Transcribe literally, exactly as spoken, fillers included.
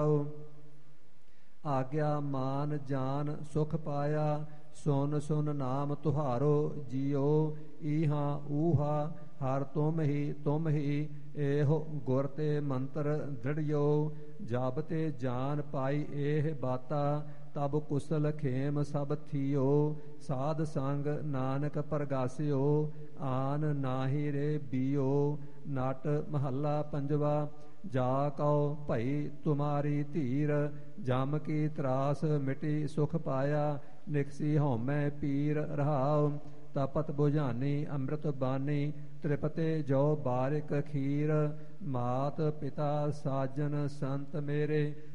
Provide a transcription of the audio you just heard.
ਰਹਾਉ। ਆਗਿਆ ਮਾਨ ਜਾਨ ਸੁਖ ਪਾਇਆ, ਸੁਨ ਸੁਨ ਨਾਮ ਤੁਹਾਰੋ ਜੀਓ। ਈਹਾ ਊਹਾ ਹਰ ਤੁਮ ਹੀ ਤੁਮ ਹੀ, ਇਹੋ ਗੁਰ ਤੇ ਮੰਤਰ ਦ੍ਰਿੜਿਓ। ਜਬ ਤੇ ਜਾਨ ਪਾਈ ਇਹ ਬਾਤਾ, ਤਬ ਕੁਸਲ ਖੇਮ ਸਭ ਥੀਓ। ਸਾਧ ਸੰਗ ਨਾਨਕ ਪ੍ਰਗਾਸਿਓ, ਆਨ ਨਾਹੀ ਰੇ ਬੀਓ। ਨਟ ਮਹੱਲਾ ਪੰਜਵਾ। ਜਾ ਕਉ ਭਈ ਤੁਮਾਰੀ ਧੀਰ, ਜਮ ਕੀ ਤਰਾਸ ਮਿਟੀ ਸੁਖ ਪਾਇਆ। ਨਿਕਸੀ ਹਉਮੈ ਪੀਰ ਰਹਾਉ, ਤਪਤ ਬੁਝਾਨੀ ਅੰਮ੍ਰਿਤ ਬਾਨੀ। ਤ੍ਰਿਪਤੇ ਜੋ ਬਾਰਿਕ ਖੀਰ, ਮਾਤ ਪਿਤਾ ਸਾਜਨ ਸੰਤ ਮੇਰੇ।